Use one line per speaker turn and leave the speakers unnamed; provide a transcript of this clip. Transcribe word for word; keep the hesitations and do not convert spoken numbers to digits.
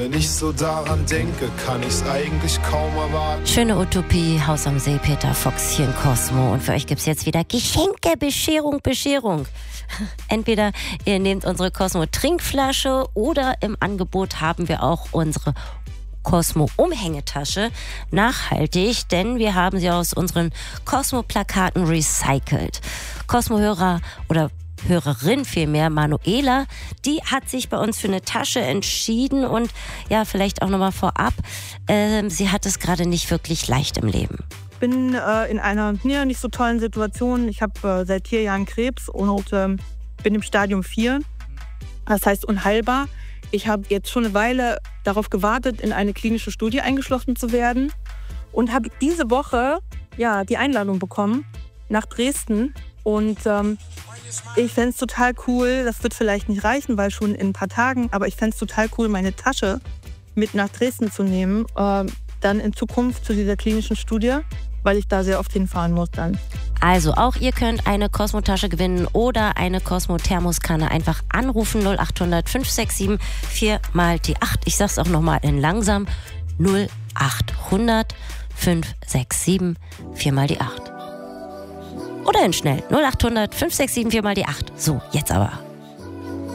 Wenn ich so daran denke, kann ich's eigentlich kaum erwarten.
Schöne Utopie, Haus am See, Peter Fox hier in Cosmo. Und für euch gibt's jetzt wieder Geschenke, Bescherung, Bescherung. Entweder ihr nehmt unsere Cosmo-Trinkflasche oder im Angebot haben wir auch unsere Cosmo-Umhängetasche nachhaltig, denn wir haben sie aus unseren Cosmo-Plakaten recycelt. Cosmo-Hörer oder Hörerin vielmehr, Manuela, die hat sich bei uns für eine Tasche entschieden und ja, vielleicht auch nochmal vorab, äh, sie hat es gerade nicht wirklich leicht im Leben.
Ich bin äh, in einer ja, nicht so tollen Situation. Ich habe äh, seit vier Jahren Krebs und äh, bin im Stadium vier, das heißt unheilbar. Ich habe jetzt schon eine Weile darauf gewartet, in eine klinische Studie eingeschlossen zu werden und habe diese Woche ja, die Einladung bekommen nach Dresden. Und ähm, ich fände es total cool, das wird vielleicht nicht reichen, weil schon in ein paar Tagen, aber ich fände es total cool, meine Tasche mit nach Dresden zu nehmen, äh, dann in Zukunft zu dieser klinischen Studie, weil ich da sehr oft hinfahren muss dann.
Also auch ihr könnt eine Cosmo-Tasche gewinnen oder eine Cosmo-Thermoskanne. Einfach anrufen null acht hundert fünf sechs sieben vier mal die acht. Ich sag's auch nochmal in langsam. null acht hundert fünf sechs sieben vier mal die acht. Oder in schnell. null acht hundert fünf sechs sieben vier mal die acht. So, jetzt aber.